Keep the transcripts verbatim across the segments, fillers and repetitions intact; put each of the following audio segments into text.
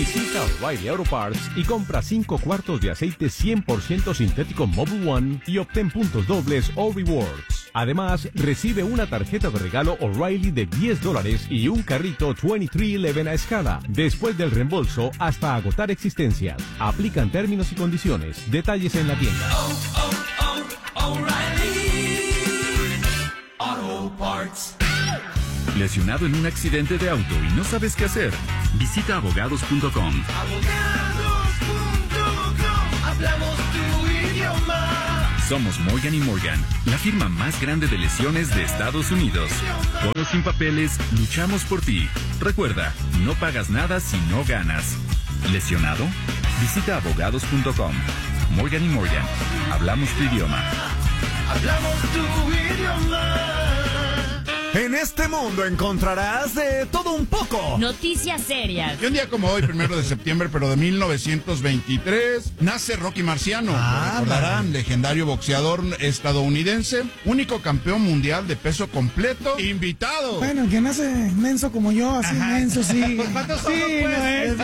Visita O'Reilly Auto Parts y compra cinco cuartos de aceite cien por ciento sintético Mobil One y obtén puntos dobles o rewards. Además, recibe una tarjeta de regalo O'Reilly de diez dólares y un carrito veintitrés once a escala. Después del reembolso, hasta agotar existencias. Aplican términos y condiciones. Detalles en la tienda. Oh, oh, oh, O'Reilly Auto Parts. ¿Lesionado en un accidente de auto y no sabes qué hacer? Visita abogados punto com. Abogados punto com. Hablamos tu idioma. Somos Morgan y Morgan, la firma más grande de lesiones de Estados Unidos. Con o sin papeles, luchamos por ti. Recuerda, no pagas nada si no ganas. ¿Lesionado? Visita abogados punto com. Morgan y Morgan, hablamos tu idioma. Hablamos tu idioma. En este mundo encontrarás de todo un poco. Noticias serias. Y un día como hoy, primero de septiembre, pero de mil novecientos veintitrés, nace Rocky Marciano. Ah, Lo recordarán, legendario boxeador estadounidense, único campeón mundial de peso completo, invitado. Bueno, que nace menso como yo, así Ajá. menso, sí. ¿Cuántos sí, somos, pues? no es.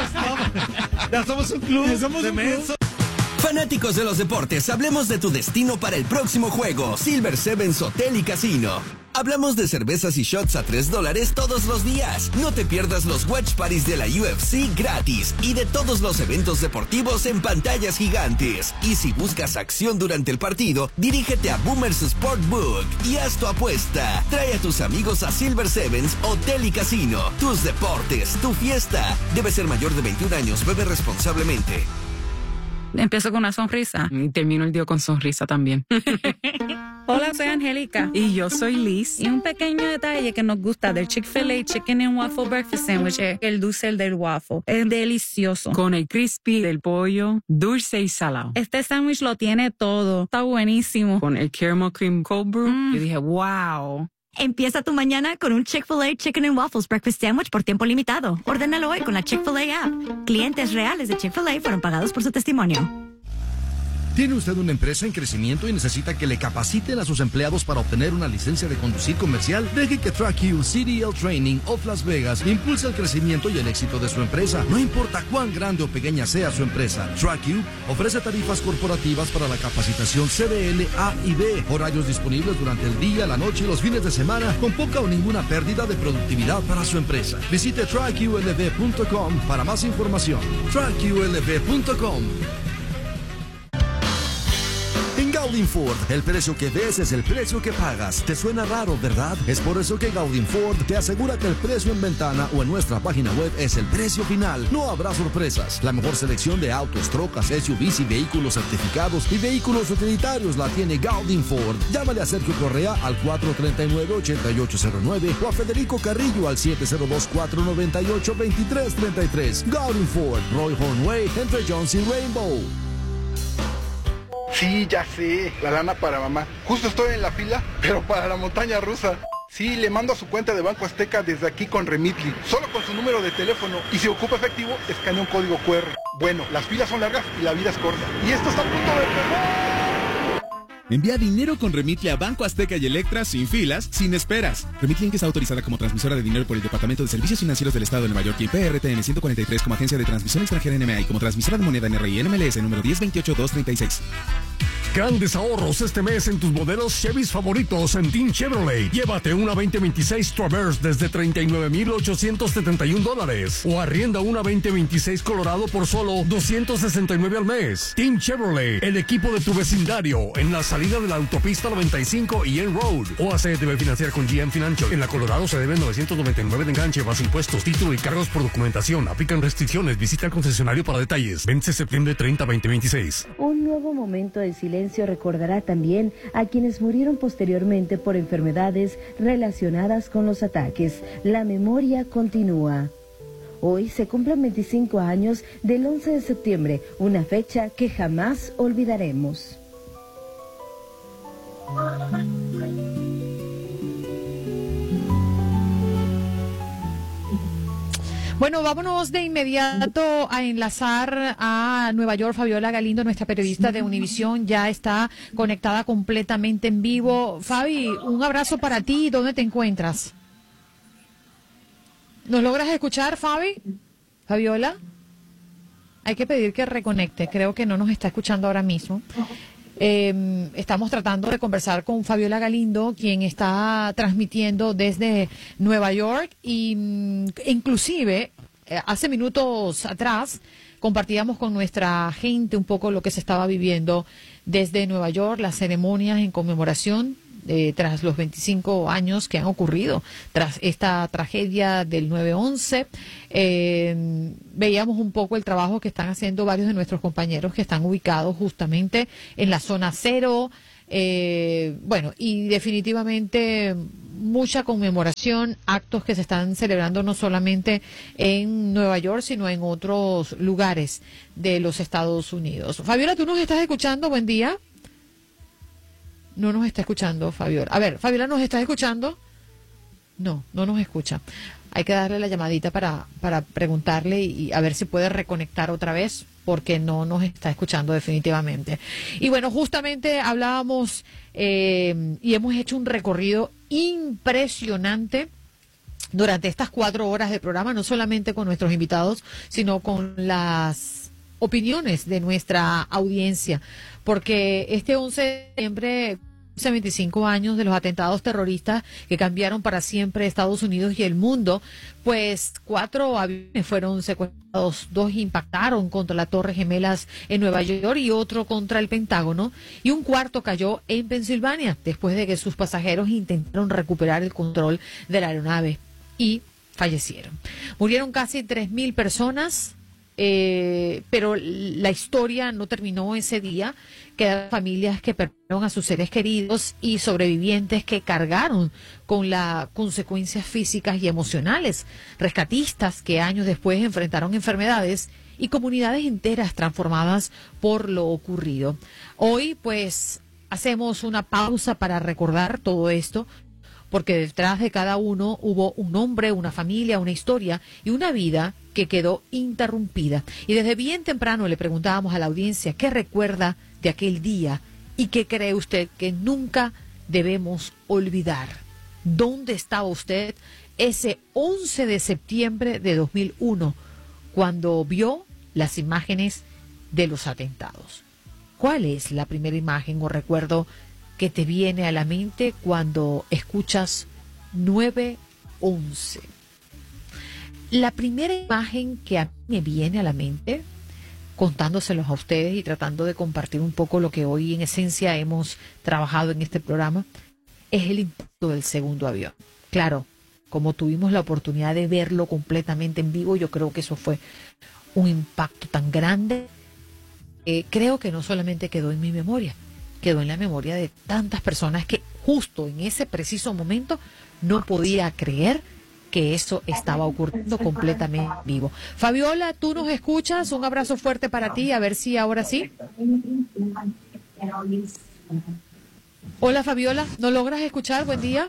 Ya somos un club Ya somos de un club. mensos. Fanáticos de los deportes, hablemos de tu destino para el próximo juego. Silver Sevens Hotel y Casino. Hablamos de cervezas y shots a tres dólares todos los días. No te pierdas los watch parties de la U F C gratis y de todos los eventos deportivos en pantallas gigantes. Y si buscas acción durante el partido, dirígete a Boomers Sportbook y haz tu apuesta. Trae a tus amigos a Silver Sevens Hotel y Casino. Tus deportes, tu fiesta. Debe ser mayor de veintiún años, bebe responsablemente. Empiezo con una sonrisa y termino el día con sonrisa también. Hola, soy Angélica. Y yo soy Liz. Y un pequeño detalle que nos gusta del Chick-fil-A Chicken and Waffle Breakfast Sandwich es el dulce del waffle. Es delicioso. Con el crispy del pollo, dulce y salado. Este sándwich lo tiene todo. Está buenísimo. Con el caramel cream cold brew, mm. yo dije, wow. Empieza tu mañana con un Chick-fil-A Chicken and Waffles Breakfast Sandwich por tiempo limitado. Ordénalo hoy con la Chick-fil-A app. Clientes reales de Chick-fil-A fueron pagados por su testimonio. ¿Tiene usted una empresa en crecimiento y necesita que le capaciten a sus empleados para obtener una licencia de conducir comercial? Deje que TrackU C D L Training of Las Vegas impulse el crecimiento y el éxito de su empresa. No importa cuán grande o pequeña sea su empresa, TrackU ofrece tarifas corporativas para la capacitación C D L A y B, horarios disponibles durante el día, la noche y los fines de semana, con poca o ninguna pérdida de productividad para su empresa. Visite track U L V punto com para más información. track U L V punto com. En Gaudin Ford, el precio que ves es el precio que pagas. ¿Te suena raro, verdad? Es por eso que Gaudin Ford te asegura que el precio en ventana o en nuestra página web es el precio final. No habrá sorpresas. La mejor selección de autos, trocas, S U Vs y vehículos certificados y vehículos utilitarios la tiene Gaudin Ford. Llámale a Sergio Correa al cuatro tres nueve, ocho ocho cero nueve o a Federico Carrillo al siete cero dos, cuatro nueve ocho, dos tres tres tres. Gaudin Ford, Roy Hornway, entre Jones y Rainbow. Sí, ya sé, la lana para mamá. Justo estoy en la fila, pero para la montaña rusa. Sí, le mando a su cuenta de Banco Azteca desde aquí con Remitly, solo con su número de teléfono. Y si ocupa efectivo, escanea un código cu erre. Bueno, las filas son largas y la vida es corta. Y esto está a punto de pegar. Envía dinero con Remitly a Banco Azteca y Electra sin filas, sin esperas. Remitly está autorizada como transmisora de dinero por el Departamento de Servicios Financieros del Estado de Nueva York y P R T N ciento cuarenta y tres como agencia de transmisión extranjera N M A y como transmisora de moneda N R I N M L S número diez veintiocho dos treinta y seis. Grandes ahorros este mes en tus modelos Chevys favoritos en Team Chevrolet. Llévate una veinte veintiséis Traverse desde treinta y nueve mil ochocientos setenta y uno dólares. O arrienda una veinte veintiséis Colorado por solo doscientos sesenta y nueve al mes. Team Chevrolet, el equipo de tu vecindario, en la salida de la autopista noventa y cinco y en Road. O A C debe financiar con G M Financial. En la Colorado se deben novecientos noventa y nueve de enganche, más impuestos, título y cargos por documentación. Aplican restricciones. Visita el concesionario para detalles. Vence septiembre treinta, veinte veintiséis. Un nuevo momento de silencio recordará también a quienes murieron posteriormente por enfermedades relacionadas con los ataques. La memoria continúa. Hoy se cumplen veinticinco años del once de septiembre, una fecha que jamás olvidaremos. Bueno, vámonos de inmediato a enlazar a Nueva York. Fabiola Galindo, nuestra periodista de Univisión, ya está conectada completamente en vivo. Fabi, un abrazo para ti. ¿Dónde te encuentras? ¿Nos logras escuchar, Fabi? ¿Fabiola? hay que pedir que reconecte. Creo que no nos está escuchando ahora mismo. Eh, estamos tratando de conversar con Fabiola Galindo, quien está transmitiendo desde Nueva York y mm, inclusive eh, hace minutos atrás compartíamos con nuestra gente un poco lo que se estaba viviendo desde Nueva York, las ceremonias en conmemoración Eh, tras los veinticinco años que han ocurrido tras esta tragedia del nueve once. Eh, veíamos un poco el trabajo que están haciendo varios de nuestros compañeros que están ubicados justamente en la zona cero. Eh, bueno, y definitivamente mucha conmemoración, actos que se están celebrando no solamente en Nueva York, sino en otros lugares de los Estados Unidos. Fabiola, ¿tú nos estás escuchando? Buen día. No nos está escuchando, Fabiola. A ver, Fabiola, ¿nos estás escuchando? No, no nos escucha. Hay que darle la llamadita para, para preguntarle y, y a ver si puede reconectar otra vez, porque no nos está escuchando definitivamente. Y bueno, justamente hablábamos eh, y hemos hecho un recorrido impresionante durante estas cuatro horas de programa, no solamente con nuestros invitados, sino con las opiniones de nuestra audiencia, porque este once de septiembre, hace veinticinco años de los atentados terroristas que cambiaron para siempre Estados Unidos y el mundo, pues cuatro aviones fueron secuestrados, dos impactaron contra las Torres Gemelas en Nueva York y otro contra el Pentágono, y un cuarto cayó en Pensilvania después de que sus pasajeros intentaron recuperar el control de la aeronave y fallecieron. Murieron casi tres mil personas. Eh, pero la historia no terminó ese día. Quedan familias que perdieron a sus seres queridos y sobrevivientes que cargaron con las consecuencias físicas y emocionales, rescatistas que años después enfrentaron enfermedades y comunidades enteras transformadas por lo ocurrido. Hoy pues hacemos una pausa para recordar todo esto, porque detrás de cada uno hubo un nombre, una familia, una historia y una vida que quedó interrumpida. Y desde bien temprano le preguntábamos a la audiencia qué recuerda de aquel día y qué cree usted que nunca debemos olvidar. ¿Dónde estaba usted ese once de septiembre de dos mil uno cuando vio las imágenes de los atentados? ¿Cuál es la primera imagen o recuerdo que te viene a la mente cuando escuchas nueve once? La primera imagen que a mí me viene a la mente, contándoselos a ustedes y tratando de compartir un poco lo que hoy en esencia hemos trabajado en este programa, es el impacto del segundo avión. Claro, como tuvimos la oportunidad de verlo completamente en vivo, yo creo que eso fue un impacto tan grande, eh, creo que no solamente quedó en mi memoria, quedó en la memoria de tantas personas que justo en ese preciso momento no podía creer que eso estaba ocurriendo completamente en vivo. Fabiola, ¿tú nos escuchas? Un abrazo fuerte para ti, a ver si ahora sí. Hola, Fabiola, ¿no logras escuchar? Buen día.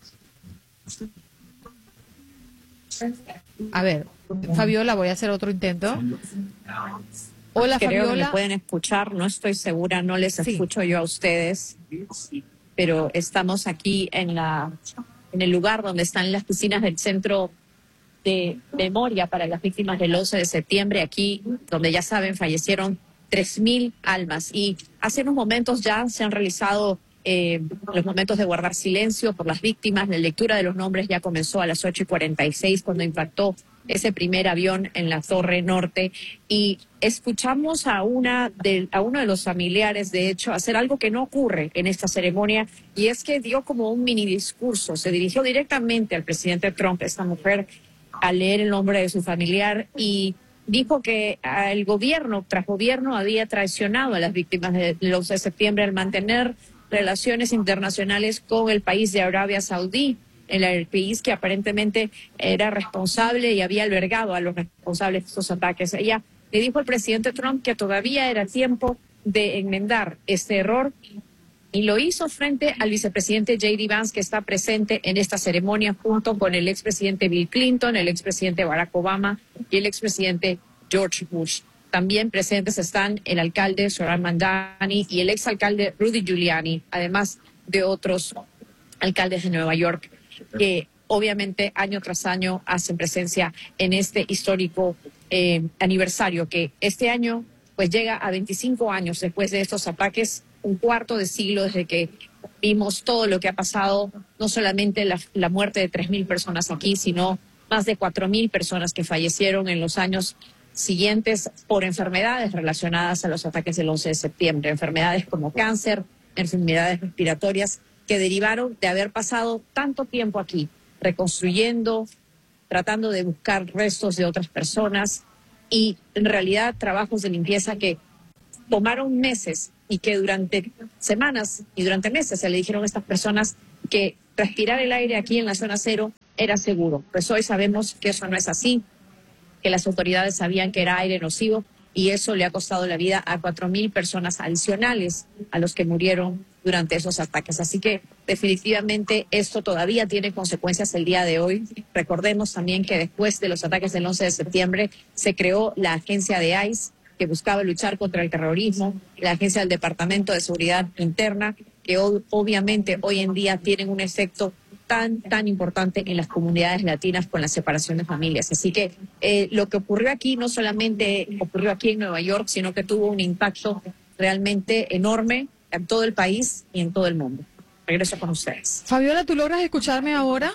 A ver, Fabiola, voy a hacer otro intento. Hola, Creo Fabiola. que me pueden escuchar, no estoy segura, no les Sí. escucho yo a ustedes, pero estamos aquí en la en el lugar donde están las piscinas del Centro de Memoria para las Víctimas del once de septiembre, aquí donde ya saben fallecieron tres mil almas, y hace unos momentos ya se han realizado eh, los momentos de guardar silencio por las víctimas. La lectura de los nombres ya comenzó a las ocho y cuarenta y seis cuando impactó ese primer avión en la Torre Norte, y escuchamos a una de, a uno de los familiares, de hecho, hacer algo que no ocurre en esta ceremonia, y es que dio como un mini discurso, se dirigió directamente al presidente Trump, esta mujer, al leer el nombre de su familiar, y dijo que el gobierno, tras gobierno, había traicionado a las víctimas del once de septiembre al mantener relaciones internacionales con el país de Arabia Saudí, el país que aparentemente era responsable y había albergado a los responsables de estos ataques. Ella le dijo al presidente Trump que todavía era tiempo de enmendar este error, y lo hizo frente al vicepresidente J D Vance, que está presente en esta ceremonia junto con el expresidente Bill Clinton, el expresidente Barack Obama y el expresidente George Bush. También presentes están el alcalde Zohran Mamdani y el exalcalde Rudy Giuliani, además de otros alcaldes de Nueva York, que obviamente año tras año hacen presencia en este histórico eh, aniversario, que este año pues llega a veinticinco años después de estos ataques, un cuarto de siglo desde que vimos todo lo que ha pasado, no solamente la, la muerte de tres mil personas aquí, sino más de cuatro mil personas que fallecieron en los años siguientes por enfermedades relacionadas a los ataques del once de septiembre, enfermedades como cáncer, enfermedades respiratorias que derivaron de haber pasado tanto tiempo aquí, reconstruyendo, tratando de buscar restos de otras personas y en realidad trabajos de limpieza que tomaron meses y que durante semanas y durante meses se le dijeron a estas personas que respirar el aire aquí en la zona cero era seguro. Pues hoy sabemos que eso no es así, que las autoridades sabían que era aire nocivo y eso le ha costado la vida a cuatro mil personas adicionales a los que murieron durante esos ataques. Así que definitivamente esto todavía tiene consecuencias el día de hoy. Recordemos también que después de los ataques del once de septiembre se creó la agencia de I C E, que buscaba luchar contra el terrorismo, la agencia del Departamento de Seguridad Interna, que ob- obviamente hoy en día tienen un efecto tan, tan importante en las comunidades latinas con la separación de familias. Así que eh, lo que ocurrió aquí no solamente ocurrió aquí en Nueva York, sino que tuvo un impacto realmente enorme en todo el país y en todo el mundo. Regreso con ustedes. Fabiola, ¿tú logras escucharme ahora?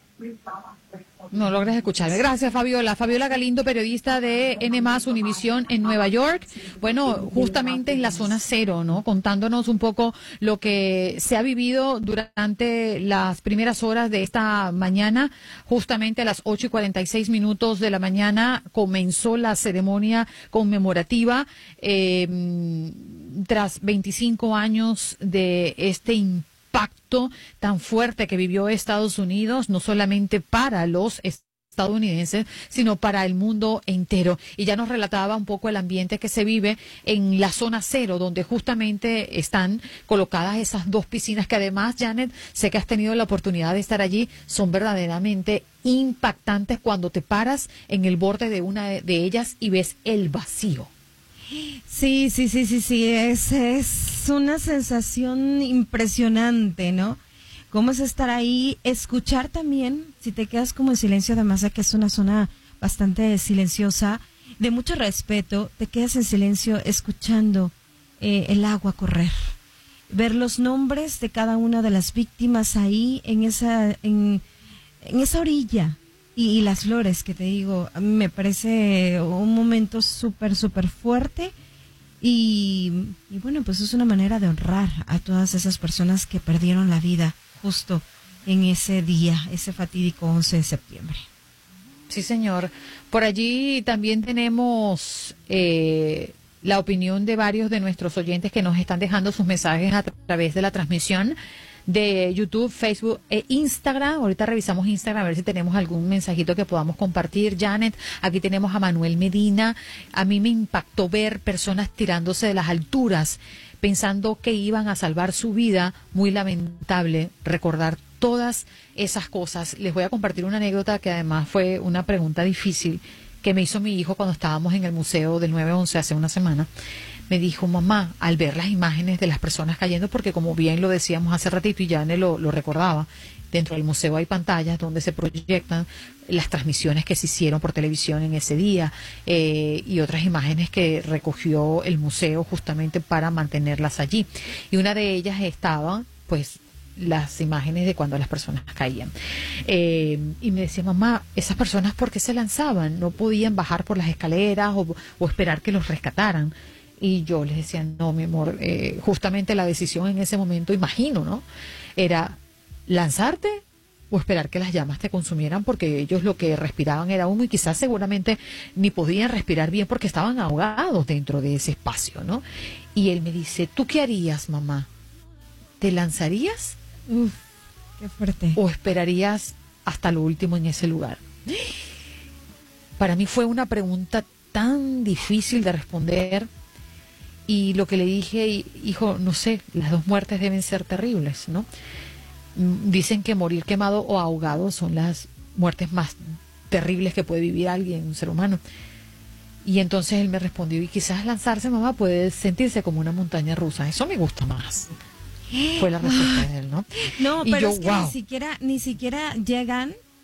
No logras escucharme. Gracias, Fabiola. Fabiola Galindo, periodista de N más Univisión en Nueva York. Bueno, justamente en la zona cero, ¿no? Contándonos un poco lo que se ha vivido durante las primeras horas de esta mañana. Justamente a las ocho y cuarenta y seis minutos de la mañana comenzó la ceremonia conmemorativa eh, tras veinticinco años de este impacto. impacto tan fuerte que vivió Estados Unidos, no solamente para los estadounidenses, sino para el mundo entero. Y ya nos relataba un poco el ambiente que se vive en la zona cero, donde justamente están colocadas esas dos piscinas que además, Janet, sé que has tenido la oportunidad de estar allí, son verdaderamente impactantes cuando te paras en el borde de una de ellas y ves el vacío. Sí, sí, sí, sí, sí, es, es una sensación impresionante, ¿no? Cómo es estar ahí, escuchar también, si te quedas como en silencio, además de que es una zona bastante silenciosa, de mucho respeto, te quedas en silencio escuchando eh, el agua correr, ver los nombres de cada una de las víctimas ahí en esa, en, en esa orilla. Y, y las flores, que te digo, a mí me parece un momento súper, súper fuerte y, y bueno, pues es una manera de honrar a todas esas personas que perdieron la vida justo en ese día, ese fatídico once de septiembre. Sí, señor. Por allí también tenemos eh, la opinión de varios de nuestros oyentes que nos están dejando sus mensajes a través de la transmisión de YouTube, Facebook e Instagram. Ahorita revisamos Instagram a ver si tenemos algún mensajito que podamos compartir. Janet, aquí tenemos a Manuel Medina. A mí me impactó ver personas tirándose de las alturas pensando que iban a salvar su vida. Muy lamentable recordar todas esas cosas. Les voy a compartir una anécdota que además fue una pregunta difícil que me hizo mi hijo cuando estábamos en el museo del nueve once hace una semana. Me dijo, mamá, al ver las imágenes de las personas cayendo, porque como bien lo decíamos hace ratito y Jane lo, lo recordaba, dentro del museo hay pantallas donde se proyectan las transmisiones que se hicieron por televisión en ese día eh, y otras imágenes que recogió el museo justamente para mantenerlas allí. Y una de ellas estaba, pues, las imágenes de cuando las personas caían. Eh, y me decía, mamá, esas personas, ¿por qué se lanzaban? No podían bajar por las escaleras o, o esperar que los rescataran. Y yo les decía, no, mi amor, eh, justamente la decisión en ese momento, imagino, ¿no? Era lanzarte o esperar que las llamas te consumieran, porque ellos lo que respiraban era humo y quizás seguramente ni podían respirar bien porque estaban ahogados dentro de ese espacio, ¿no? Y él me dice, ¿tú qué harías, mamá? ¿Te lanzarías? Uf, qué fuerte. ¿O esperarías hasta lo último en ese lugar? Para mí fue una pregunta tan difícil de responder. Y lo que le dije, hijo, no sé, las dos muertes deben ser terribles, ¿no? Dicen que morir quemado o ahogado son las muertes más terribles que puede vivir alguien, un ser humano. Y entonces él me respondió, y quizás lanzarse, mamá, puede sentirse como una montaña rusa. Eso me gusta más. Fue la respuesta de él, ¿no? No, y pero yo, es que wow. ni siquiera, ni siquiera llegan,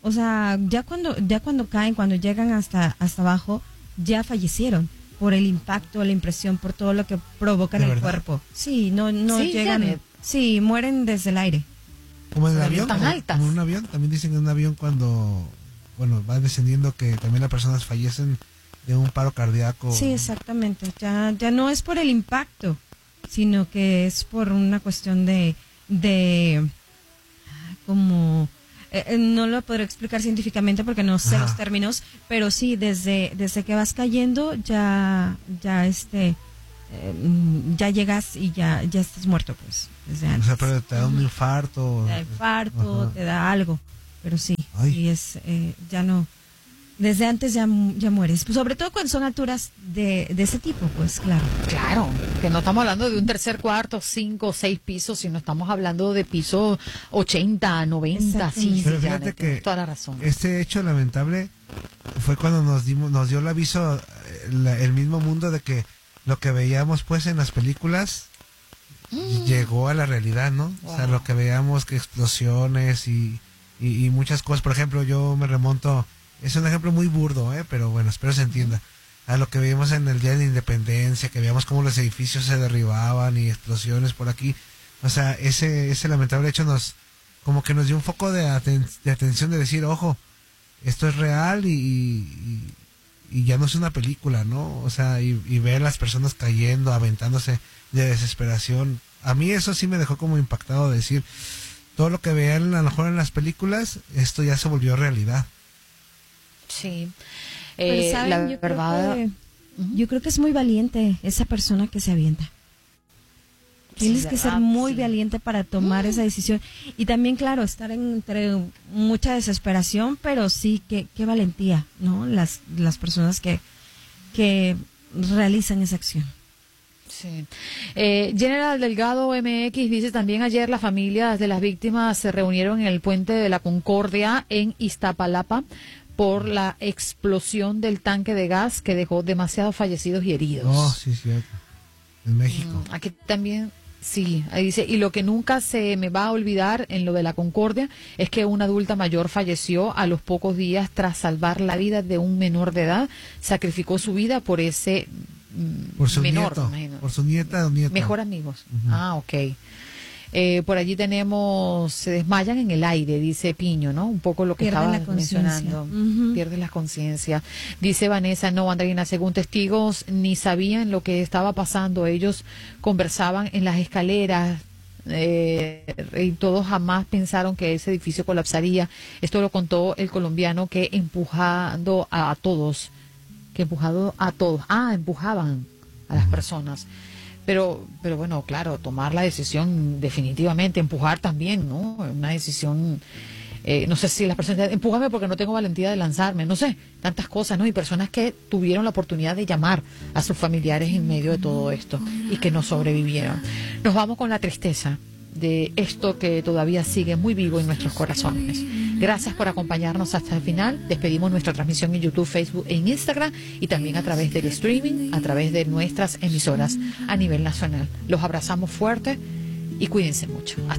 O sea, ya cuando, ya cuando caen, cuando llegan hasta, hasta abajo, ya fallecieron por el impacto, la impresión, por todo lo que provoca en el cuerpo. Sí, no, no Sí, llegan. Janet. Sí, mueren desde el aire. Como en el Pero avión, tan como, altas. como en un avión, también dicen en un avión cuando, bueno, va descendiendo que también las personas fallecen de un paro cardíaco. Sí, exactamente. Ya, ya no es por el impacto, sino que es por una cuestión de, de ah, como eh, no lo podré explicar científicamente porque no sé Ajá. los términos, pero sí desde desde que vas cayendo ya ya este eh, mm, ya llegas y ya ya estás muerto, pues desde O antes. sea, pero te da un infarto. Te da infarto, Ajá. te da algo, pero sí, Ay. y es eh, ya no. Desde antes ya, ya mueres, pues sobre todo cuando son alturas de, de ese tipo, pues claro. Claro, que no estamos hablando de un tercer, cuarto, cinco, seis pisos, sino estamos hablando de pisos ochenta, noventa, sí, sí, Pero ya, fíjate tienes que toda la razón. este hecho lamentable fue cuando nos dimos, nos dio el aviso eh, la- el mismo mundo de que lo que veíamos pues en las películas llegó a la realidad, ¿no? O sea, Wow. lo que veíamos que explosiones y, y, y muchas cosas. Por ejemplo, yo me remonto, es un ejemplo muy burdo, ¿eh? Pero bueno, espero se entienda. A lo que veíamos en el Día de la Independencia, que veíamos cómo los edificios se derribaban y explosiones por aquí. O sea, ese, ese lamentable hecho nos, como que nos dio un foco de, aten- de atención de decir, ojo, esto es real y, y, y ya no es una película, ¿no? O sea, y, y ver las personas cayendo, aventándose de desesperación. A mí eso sí me dejó como impactado de decir, todo lo que veían a lo mejor en las películas, esto ya se volvió realidad. Sí. Pero, Eh, ¿saben? la Yo creo verdad, que- yo creo que es muy valiente esa persona que se avienta. Tienes Sí, que ser ¿verdad? muy Sí. valiente para tomar esa decisión. Y también, claro, estar entre mucha desesperación, pero sí, qué, qué valentía, ¿no? Las, las personas que, que realizan esa acción. Sí. Eh, General Delgado M X dice también ayer las familias de las víctimas se reunieron en el puente de la Concordia en Iztapalapa por la explosión del tanque de gas que dejó demasiados fallecidos y heridos. Oh, sí, cierto. En México. Mm, Aquí también, sí, ahí dice, y lo que nunca se me va a olvidar en lo de la Concordia es que una adulta mayor falleció a los pocos días tras salvar la vida de un menor de edad, sacrificó su vida por ese mm, Por su menor, nieto. me imagino. Por su nieta o nieto. Mejor amigos. Ujú. Ah, ok. Eh, por allí tenemos, se desmayan en el aire, dice Piño, ¿no? Un poco lo que Pierden estaba la conciencia. mencionando. Ujú. Pierden la conciencia. Dice Vanessa, no, Andreina, según testigos, ni sabían lo que estaba pasando. Ellos conversaban en las escaleras, eh, y todos jamás pensaron que ese edificio colapsaría. Esto lo contó el colombiano que empujando a, a todos, que empujado a todos, ah, empujaban a las personas. Pero, pero bueno, claro, tomar la decisión definitivamente, empujar también, ¿no? Una decisión, eh, no sé si las personas, empújame porque no tengo valentía de lanzarme, no sé, tantas cosas, ¿no? Y personas que tuvieron la oportunidad de llamar a sus familiares en medio de todo esto y que no sobrevivieron. Nos vamos con la tristeza de esto que todavía sigue muy vivo en nuestros corazones. Gracias por acompañarnos hasta el final. Despedimos nuestra transmisión en YouTube, Facebook e Instagram y también a través del streaming, a través de nuestras emisoras a nivel nacional. Los abrazamos fuerte y cuídense mucho.